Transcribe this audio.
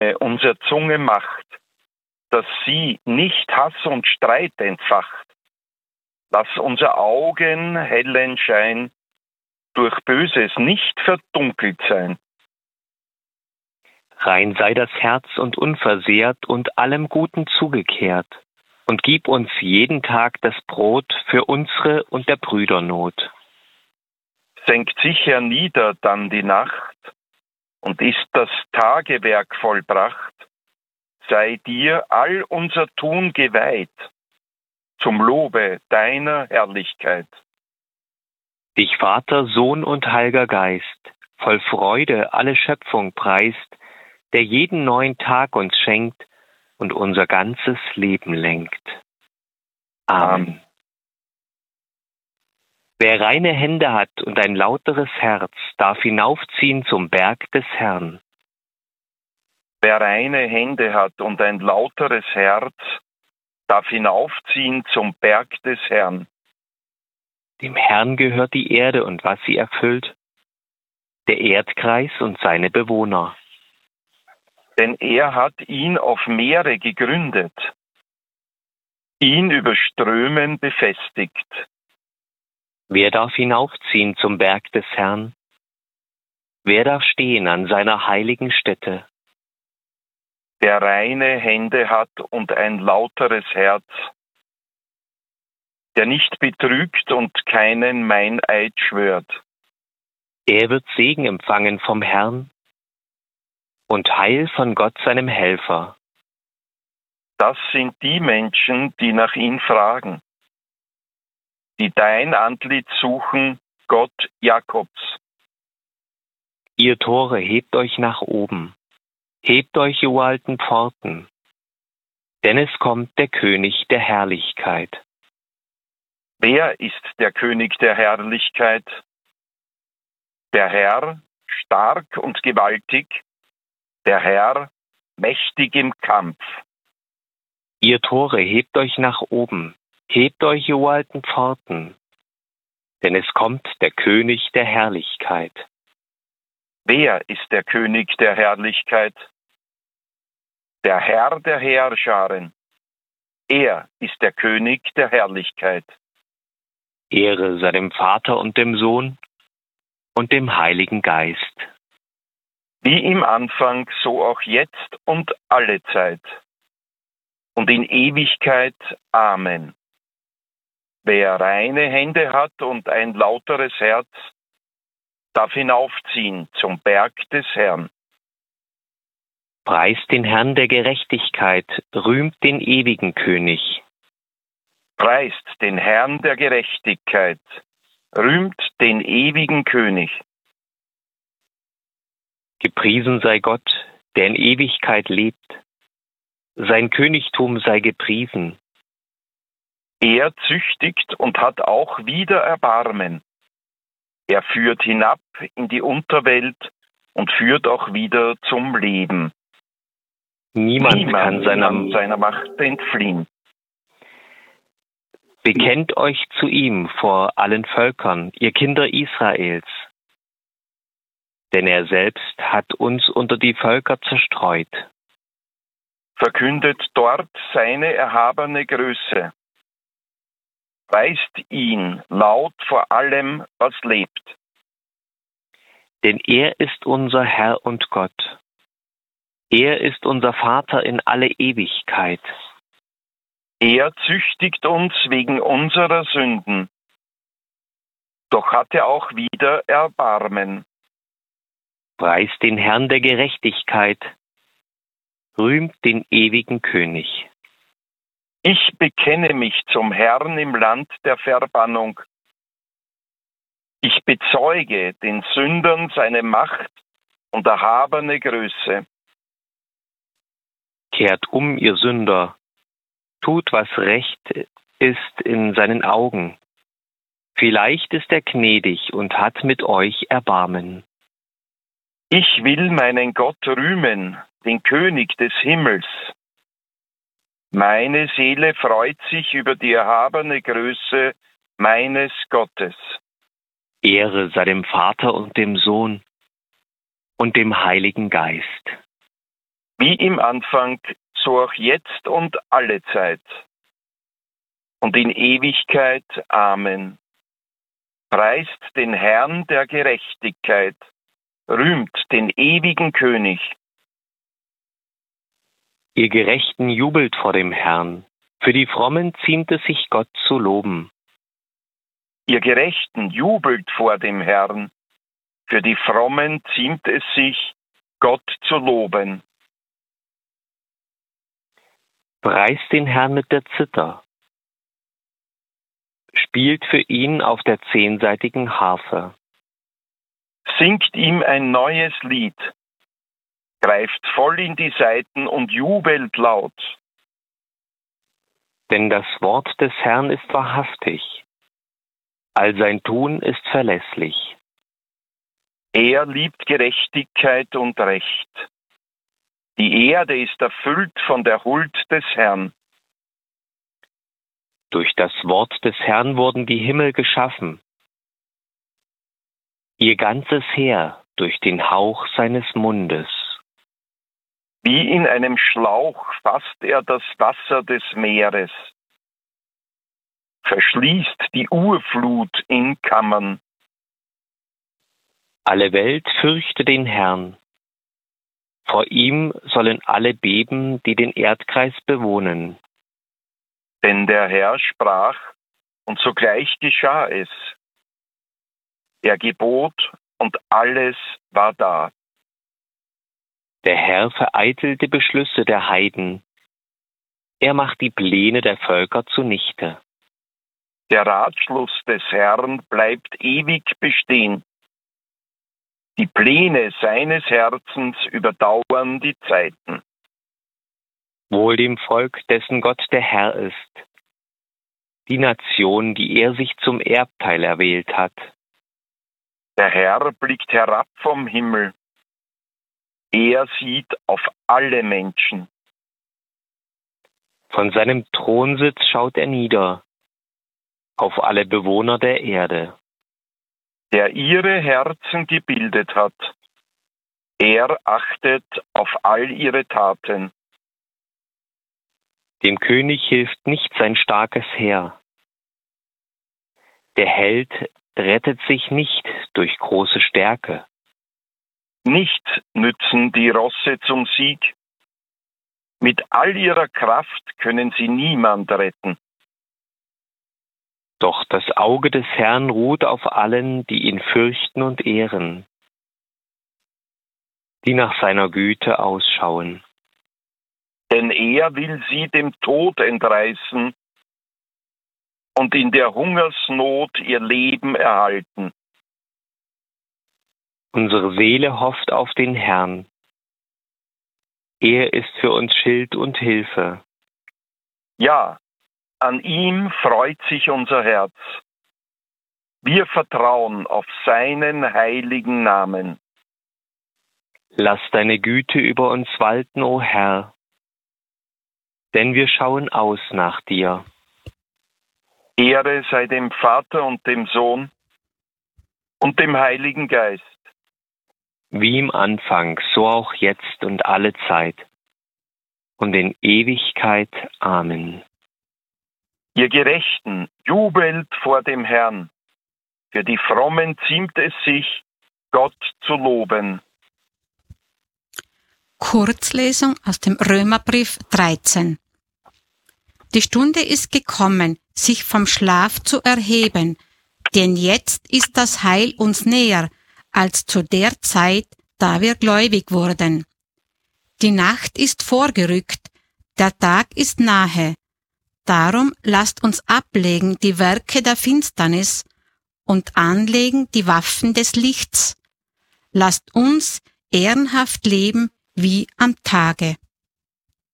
unsere Zunge macht, dass sie nicht Hass und Streit entfacht. Lass unser Augen hellen Schein durch Böses nicht verdunkelt sein. Rein sei das Herz und unversehrt und allem Guten zugekehrt. Und gib uns jeden Tag das Brot für unsere und der Brüder Not. Senkt sich hernieder dann die Nacht und ist das Tagewerk vollbracht, sei dir all unser Tun geweiht, zum Lobe deiner Herrlichkeit. Dich Vater, Sohn und Heiliger Geist, voll Freude alle Schöpfung preist, der jeden neuen Tag uns schenkt und unser ganzes Leben lenkt. Amen. Wer reine Hände hat und ein lauteres Herz, darf hinaufziehen zum Berg des Herrn. Wer reine Hände hat und ein lauteres Herz, darf hinaufziehen zum Berg des Herrn. Dem Herrn gehört die Erde und was sie erfüllt, der Erdkreis und seine Bewohner. Denn er hat ihn auf Meere gegründet, ihn über Strömen befestigt. Wer darf hinaufziehen zum Berg des Herrn? Wer darf stehen an seiner heiligen Stätte? Der reine Hände hat und ein lauteres Herz, der nicht betrügt und keinen Meineid schwört. Er wird Segen empfangen vom Herrn und Heil von Gott seinem Helfer. Das sind die Menschen, die nach ihm fragen, die dein Antlitz suchen, Gott Jakobs. Ihr Tore, hebt euch nach oben, hebt euch, ihr alten Pforten, denn es kommt der König der Herrlichkeit. Wer ist der König der Herrlichkeit? Der Herr, stark und gewaltig, der Herr, mächtig im Kampf. Ihr Tore, hebt euch nach oben, hebt euch, ihr alten Pforten, denn es kommt der König der Herrlichkeit. Wer ist der König der Herrlichkeit? Der Herr der Heerscharen. Er ist der König der Herrlichkeit. Ehre sei dem Vater und dem Sohn und dem Heiligen Geist. Wie im Anfang, so auch jetzt und alle Zeit. Und in Ewigkeit. Amen. Wer reine Hände hat und ein lauteres Herz, darf hinaufziehen zum Berg des Herrn. Preist den Herrn der Gerechtigkeit, rühmt den ewigen König. Preist den Herrn der Gerechtigkeit, rühmt den ewigen König. Gepriesen sei Gott, der in Ewigkeit lebt. Sein Königtum sei gepriesen. Er züchtigt und hat auch wieder Erbarmen. Er führt hinab in die Unterwelt und führt auch wieder zum Leben. Niemand kann seiner Macht entfliehen. Bekennt euch zu ihm vor allen Völkern, ihr Kinder Israels. Denn er selbst hat uns unter die Völker zerstreut. Verkündet dort seine erhabene Größe. Preist ihn laut vor allem, was lebt. Denn er ist unser Herr und Gott. Er ist unser Vater in alle Ewigkeit. Er züchtigt uns wegen unserer Sünden. Doch hat er auch wieder Erbarmen. Preist den Herrn der Gerechtigkeit. Rühmt den ewigen König. Ich bekenne mich zum Herrn im Land der Verbannung. Ich bezeuge den Sündern seine Macht und erhabene Größe. Kehrt um, ihr Sünder, tut, was recht ist in seinen Augen. Vielleicht ist er gnädig und hat mit euch Erbarmen. Ich will meinen Gott rühmen, den König des Himmels. Meine Seele freut sich über die erhabene Größe meines Gottes. Ehre sei dem Vater und dem Sohn und dem Heiligen Geist. wie im Anfang, so auch jetzt und alle Zeit und in Ewigkeit. Amen. Preist den Herrn der Gerechtigkeit, rühmt den ewigen König. Ihr Gerechten jubelt vor dem Herrn, für die Frommen ziemt es sich, Gott zu loben. Ihr Gerechten jubelt vor dem Herrn, für die Frommen ziemt es sich, Gott zu loben. Preist den Herrn mit der Zither, spielt für ihn auf der 10-saitigen Harfe. Singt ihm ein neues Lied, greift voll in die Saiten und jubelt laut. Denn das Wort des Herrn ist wahrhaftig, all sein Tun ist verlässlich. Er liebt Gerechtigkeit und Recht. Die Erde ist erfüllt von der Huld des Herrn. Durch das Wort des Herrn wurden die Himmel geschaffen. Ihr ganzes Heer durch den Hauch seines Mundes. Wie in einem Schlauch fasst er das Wasser des Meeres, verschließt die Urflut in Kammern. Alle Welt fürchte den Herrn. Vor ihm sollen alle beben, die den Erdkreis bewohnen. Denn der Herr sprach, und sogleich geschah es. Er gebot, und alles war da. Der Herr vereitelt die Beschlüsse der Heiden. Er macht die Pläne der Völker zunichte. Der Ratschluss des Herrn bleibt ewig bestehen. Die Pläne seines Herzens überdauern die Zeiten. Wohl dem Volk, dessen Gott der Herr ist, die Nation, die er sich zum Erbteil erwählt hat. Der Herr blickt herab vom Himmel. Er sieht auf alle Menschen. Von seinem Thronsitz schaut er nieder, auf alle Bewohner der Erde. Der ihre Herzen gebildet hat. Er achtet auf all ihre Taten. Dem König hilft nicht sein starkes Heer. Der Held rettet sich nicht durch große Stärke. Nichts nützen die Rosse zum Sieg. Mit all ihrer Kraft können sie niemand retten. Doch das Auge des Herrn ruht auf allen, die ihn fürchten und ehren, die nach seiner Güte ausschauen. Denn er will sie dem Tod entreißen und in der Hungersnot ihr Leben erhalten. Unsere Seele hofft auf den Herrn. Er ist für uns Schild und Hilfe. Ja, an ihm freut sich unser Herz. Wir vertrauen auf seinen heiligen Namen. Lass deine Güte über uns walten, o Herr, denn wir schauen aus nach dir. Ehre sei dem Vater und dem Sohn und dem Heiligen Geist. Wie im Anfang, so auch jetzt und alle Zeit und in Ewigkeit. Amen. Ihr Gerechten, jubelt vor dem Herrn. Für die Frommen ziemt es sich, Gott zu loben. Kurzlesung aus dem Römerbrief 13. Die Stunde ist gekommen, sich vom Schlaf zu erheben, denn jetzt ist das Heil uns näher, als zu der Zeit, da wir gläubig wurden. Die Nacht ist vorgerückt, der Tag ist nahe. Darum lasst uns ablegen die Werke der Finsternis und anlegen die Waffen des Lichts. Lasst uns ehrenhaft leben wie am Tage.